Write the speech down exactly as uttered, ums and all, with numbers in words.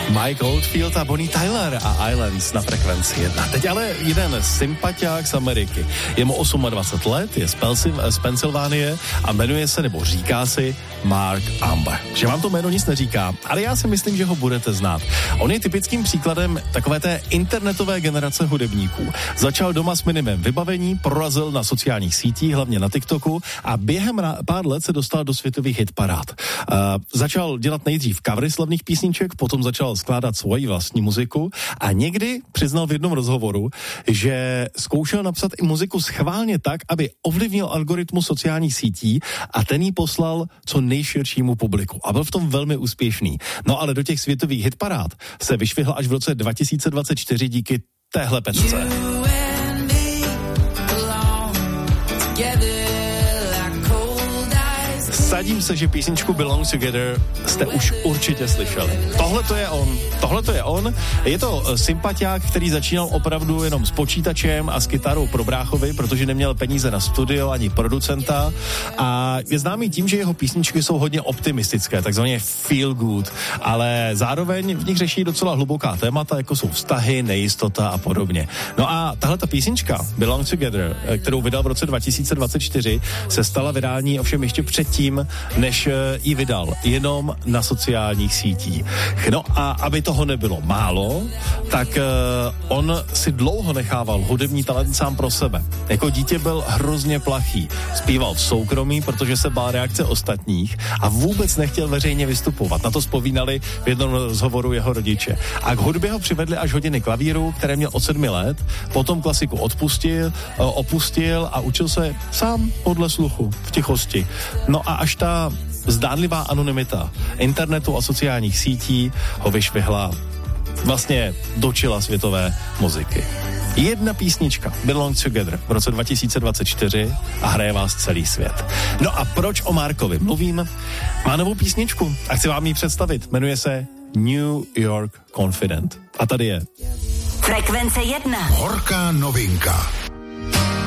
Mike Oldfield a Bonnie Tyler a Islands na Frekvenci jedna. Teď ale jeden sympatiák z Ameriky. Je mu dvacet osm let, je z, Pelsi- z Pensylvánie a jmenuje se, nebo říká si Mark Amber. Že vám to jméno nic neříká, ale já si myslím, že ho budete znát. On je typickým příkladem takové té internetové generace hudebníků. Začal doma s minimem vybavení, prorazil na sociálních sítích, hlavně na TikToku a během pár let se dostal do světových hitparád. Uh, začal dělat nejdřív covery slavných písniček, potom začal skládat svoji vlastní muziku a někdy přiznal v jednom rozhovoru, že zkoušel napsat i muziku schválně tak, aby ovlivnil algoritmus sociálních sítí a ten jí poslal co nejširšímu publiku. A byl v tom velmi úspěšný. No ale do těch světových hitparád se vyšvihl až v roce dva tisíce dvacet čtyři díky téhle pecce. Sadím se, že písničku Belong Together jste už určitě slyšeli. Tohle to je on. Tohle to je on. Je to sympatiák, který začínal opravdu jenom s počítačem a s kytarou pro bráchovi, protože neměl peníze na studio ani producenta a je známý tím, že jeho písničky jsou hodně optimistické, takzvaně feel good, ale zároveň v nich řeší docela hluboká témata, jako jsou vztahy, nejistota a podobně. No a tahle ta písnička Belong Together, kterou vydal v roce dva tisíce dvacet čtyři, se stala virální ovšem ještě předtím, než ji vydal, jenom na sociálních sítích. No a aby toho nebylo málo, tak uh, on si dlouho nechával hudební talent sám pro sebe. Jako dítě byl hrozně plachý. Zpíval v soukromí, protože se bál reakce ostatních a vůbec nechtěl veřejně vystupovat. Na to vzpomínali v jednom rozhovoru jeho rodiče. A k hudbě ho přivedli až hodiny klavíru, které měl od sedmi let, potom klasiku odpustil, uh, opustil a učil se sám podle sluchu, v tichosti. No a až ta zdánlivá anonymita internetu a sociálních sítí ho vyšvihla vlastně do čela světové muziky. Jedna písnička, Belong Together, v roce dva tisíce dvacet čtyři a hraje vás celý svět. No a proč o Markovi mluvím? Má novou písničku a chci vám ji představit. Jmenuje se New York Confident. A tady je. Frekvence jedna. Horká novinka.